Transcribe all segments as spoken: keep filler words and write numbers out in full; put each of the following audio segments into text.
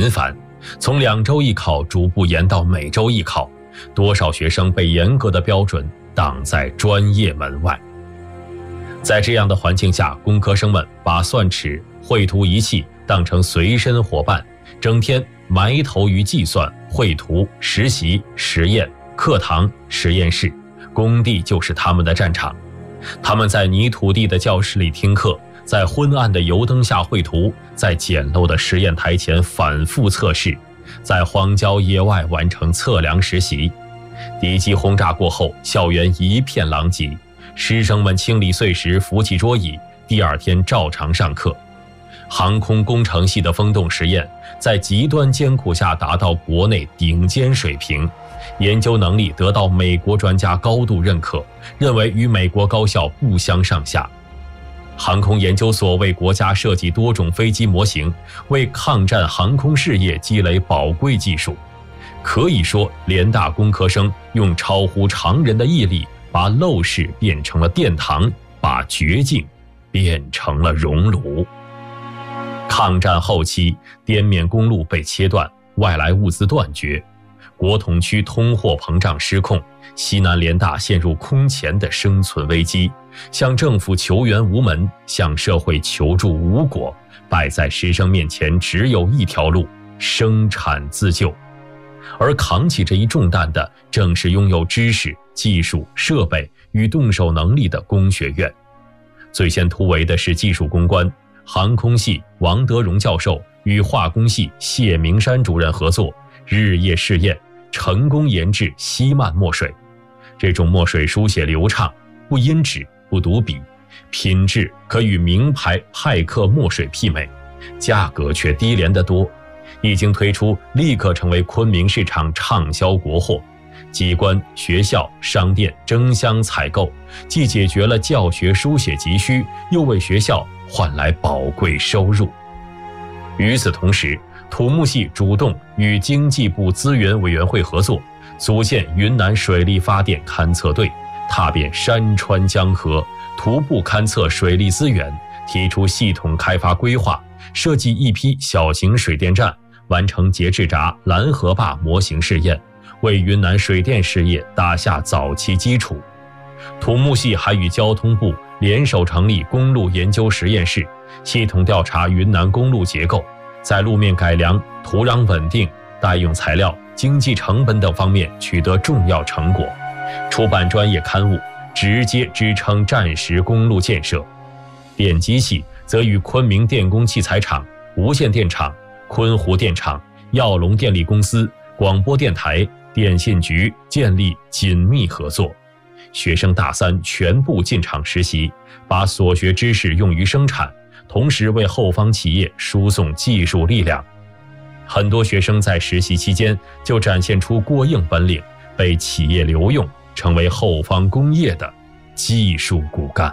频繁，从两周一考逐步延到每周一考，多少学生被严格的标准挡在专业门外。在这样的环境下，工科生们把算尺、绘图仪器当成随身伙伴，整天埋头于计算、绘图、实习、实验，课堂、实验室，工地就是他们的战场。他们在泥土地的教室里听课，在昏暗的油灯下绘图，在简陋的实验台前反复测试，在荒郊野外完成测量实习。敌机轰炸过后，校园一片狼藉，师生们清理碎石，扶起桌椅，第二天照常上课。航空工程系的风洞实验在极端艰苦下达到国内顶尖水平，研究能力得到美国专家高度认可，认为与美国高校不相上下。航空研究所为国家设计多种飞机模型，为抗战航空事业积累宝贵技术。可以说，联大工科生用超乎常人的毅力，把陋室变成了殿堂，把绝境变成了熔炉。抗战后期，滇缅公路被切断，外来物资断绝，国统区通货膨胀失控，西南联大陷入空前的生存危机，向政府求援无门，向社会求助无果，摆在师生面前只有一条路：生产自救。而扛起这一重担的，正是拥有知识、技术、设备与动手能力的工学院。最先突围的是技术攻关，航空系王德荣教授与化工系谢明山主任合作，日夜试验，成功研制希曼墨水。这种墨水书写流畅，不阴纸，不读笔，品质可与名牌派克墨水媲美，价格却低廉得多。一经推出，立刻成为昆明市场畅销国货，机关、学校、商店争相采购，既解决了教学书写急需，又为学校换来宝贵收入。与此同时，土木系主动与经济部资源委员会合作，组建云南水利发电勘测队，踏遍山川江河，徒步勘测水利资源，提出系统开发规划，设计一批小型水电站，完成节制闸拦河坝模型试验，为云南水电事业打下早期基础。土木系还与交通部联手成立公路研究实验室，系统调查云南公路结构，在路面改良、土壤稳定、代用材料、经济成本等方面取得重要成果，出版专业刊物，直接支撑战时公路建设。电机系则与昆明电工器材厂、无线电厂、昆湖电厂、耀龙电力公司、广播电台、电信局建立紧密合作。学生大三全部进厂实习，把所学知识用于生产，同时为后方企业输送技术力量。很多学生在实习期间就展现出过硬本领，被企业留用，成为后方工业的技术骨干。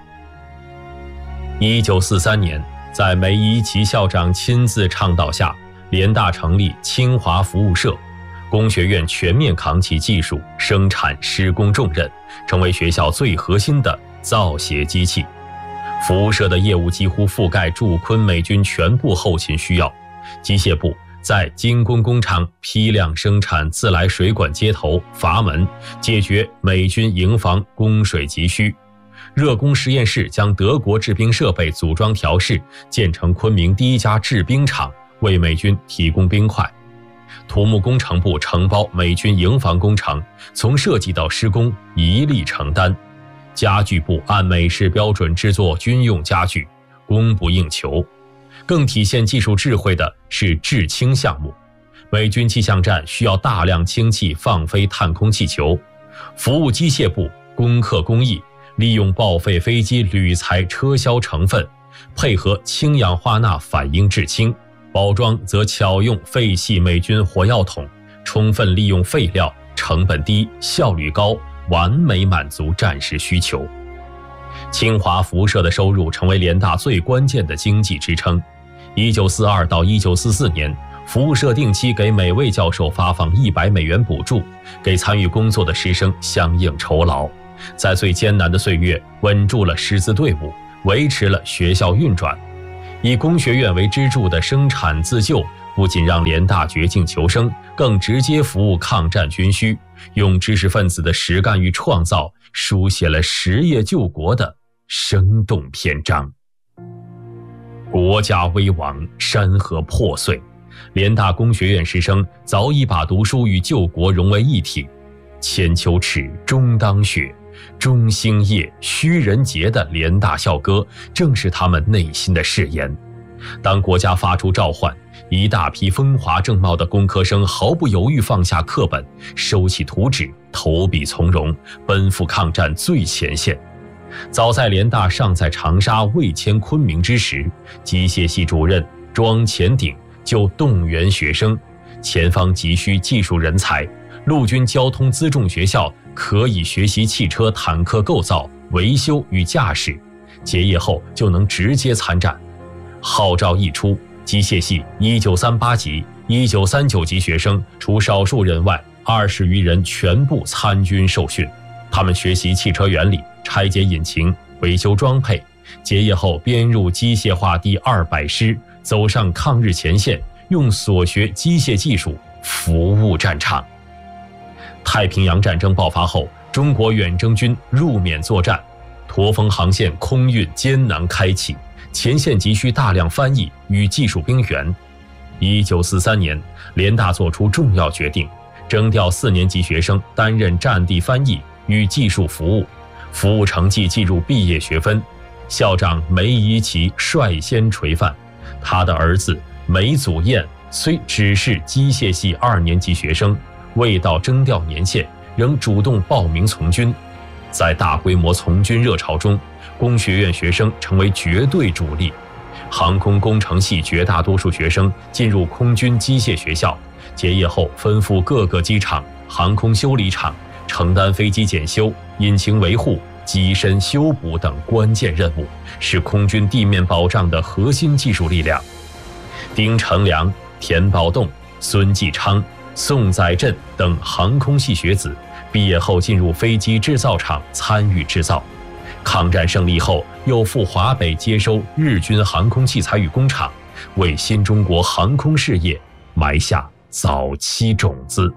一九四三年，在梅贻琦校长亲自倡导下，联大成立清华服务社，工学院全面扛起技术、生产、施工重任，成为学校最核心的造血机器。服务社的业务几乎覆盖驻昆美军全部后勤需要。机械部在精工工厂批量生产自来水管接头、阀门，解决美军营房供水急需。热工实验室将德国制冰设备组装调试，建成昆明第一家制冰厂，为美军提供冰块。土木工程部承包美军营房工程，从设计到施工一力承担。家具部按美式标准制作军用家具，供不应求。更体现技术智慧的是制氢项目，美军气象站需要大量氢气放飞探空气球，服务机械部攻克工艺，利用报废飞机铝材车销成分，配合氢氧化钠反应制氢，包装则巧用废弃美军火药桶，充分利用废料，成本低，效率高，完美满足战时需求。清华服务社的收入成为联大最关键的经济支撑。一九四二到一九四四年，服务社定期给每位教授发放一百美元补助，给参与工作的师生相应酬劳，在最艰难的岁月稳住了师资队伍，维持了学校运转。以工学院为支柱的生产自救不仅让联大绝境求生，更直接服务抗战军需，用知识分子的实干与创造，书写了实业救国的生动篇章。国家危亡，山河破碎，联大工学院师生早已把读书与救国融为一体。千秋耻，终当雪，中兴业，须人杰的联大校歌，正是他们内心的誓言。当国家发出召唤，一大批风华正茂的工科生毫不犹豫放下课本，收起图纸，投笔从戎，奔赴抗战最前线。早在联大尚在长沙未迁昆明之时，机械系主任庄前鼎就动员学生，前方急需技术人才，陆军交通辎重学校可以学习汽车坦克构造、维修与驾驶，结业后就能直接参战。号召一出，机械系一九三八级、一九三九级学生除少数人外，二十余人全部参军受训。他们学习汽车原理、拆解引擎、维修装配，结业后编入机械化第二百师，走上抗日前线，用所学机械技术服务战场。太平洋战争爆发后，中国远征军入缅作战，驼峰航线空运艰难开启，前线急需大量翻译与技术兵员。一九四三年，联大作出重要决定，征调四年级学生担任战地翻译与技术服务，服务成绩计入毕业学分。校长梅贻琦率先垂范，他的儿子梅祖彦虽只是机械系二年级学生，未到征调年限，仍主动报名从军。在大规模从军热潮中，工学院学生成为绝对主力。航空工程系绝大多数学生进入空军机械学校，结业后分赴各个机场、航空修理厂，承担飞机检修、引擎维护、机身修补等关键任务，是空军地面保障的核心技术力量。丁成良、田宝栋、孙继昌、宋载振等航空系学子毕业后进入飞机制造厂参与制造。抗战胜利后，又赴华北接收日军航空器材与工厂，为新中国航空事业埋下早期种子。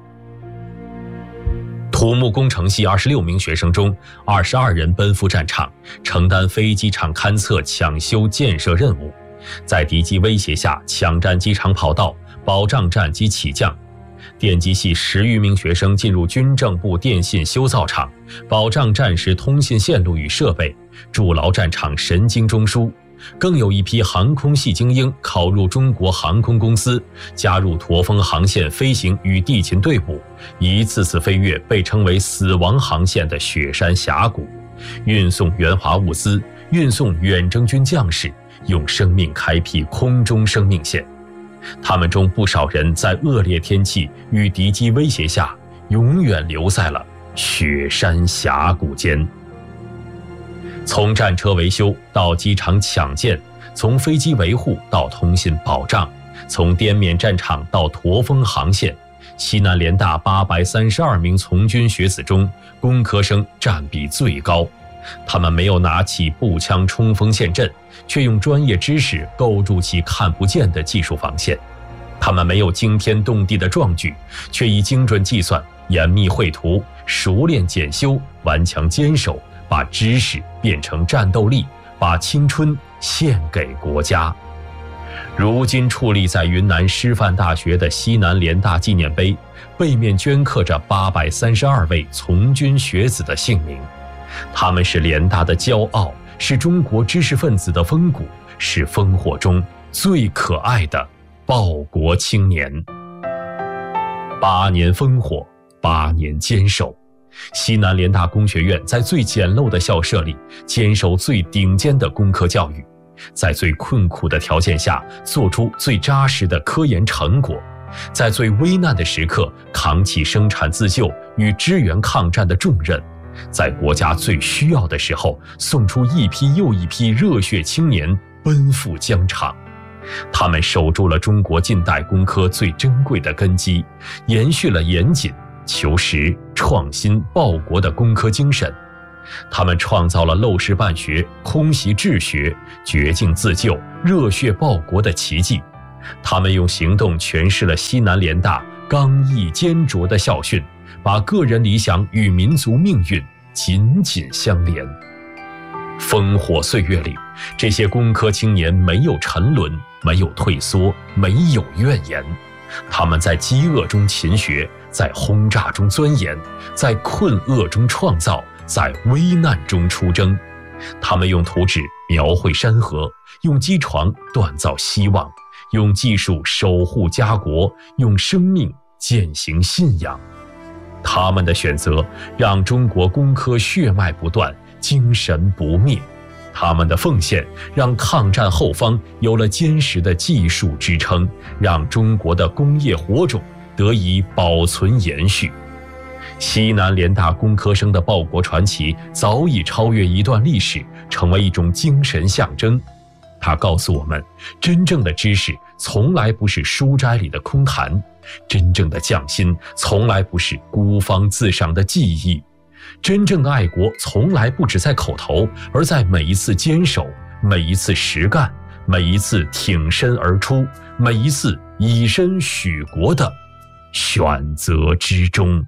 土木工程系二十六名学生中，二十二人奔赴战场，承担飞机场勘测、抢修建设任务，在敌机威胁下抢占机场跑道，保障战机起降。电机系十余名学生进入军政部电信修造厂，保障战时通信线路与设备，筑牢战场神经中枢。更有一批航空系精英考入中国航空公司，加入驼峰航线飞行与地勤队伍，一次次飞越被称为死亡航线的雪山峡谷，运送援华物资，运送远征军将士，用生命开辟空中生命线。他们中不少人在恶劣天气与敌机威胁下，永远留在了雪山峡谷间。从战车维修到机场抢建，从飞机维护到通信保障，从滇缅战场到驼峰航线，西南联大八百三十二名从军学子中，工科生占比最高。他们没有拿起步枪冲锋陷阵，却用专业知识构筑起看不见的技术防线。他们没有惊天动地的壮举，却以精准计算、严密绘图、熟练检修、顽强坚守，把知识变成战斗力，把青春献给国家。如今矗立在云南师范大学的西南联大纪念碑，背面镌刻着八百三十二位从军学子的姓名。他们是联大的骄傲，是中国知识分子的风骨，是烽火中最可爱的报国青年。八年烽火，八年坚守。西南联大工学院在最简陋的校舍里坚守最顶尖的工科教育，在最困苦的条件下做出最扎实的科研成果，在最危难的时刻扛起生产自救与支援抗战的重任，在国家最需要的时候送出一批又一批热血青年奔赴疆场。他们守住了中国近代工科最珍贵的根基，延续了严谨、求实、创新、报国的工科精神。他们创造了陋室办学、空袭治学、绝境自救、热血报国的奇迹， 他们用行动诠释了西南联大刚毅坚卓的校训，把个人理想与民族命运紧紧相连。烽火岁月里，这些工科青年没有沉沦，没有退缩，没有怨言。他们在饥饿中勤学，在轰炸中钻研，在困厄中创造，在危难中出征。他们用图纸描绘山河，用机床锻造希望，用技术守护家国，用生命践行信仰。他们的选择让中国工科血脉不断，精神不灭。他们的奉献让抗战后方有了坚实的技术支撑，让中国的工业火种得以保存延续。西南联大工科生的报国传奇早已超越一段历史，成为一种精神象征。它告诉我们，真正的知识从来不是书斋里的空谈，真正的匠心从来不是孤芳自赏的技艺，真正的爱国从来不只在口头，而在每一次坚守，每一次实干，每一次挺身而出，每一次以身许国的选择之中。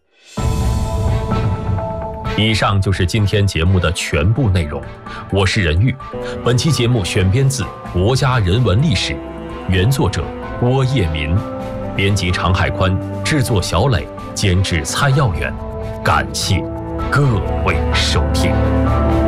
以上就是今天节目的全部内容，我是任玉。本期节目选编自《国家人文历史》，原作者郭叶民，编辑常海宽，制作小磊，监制蔡耀远。感谢各位收听。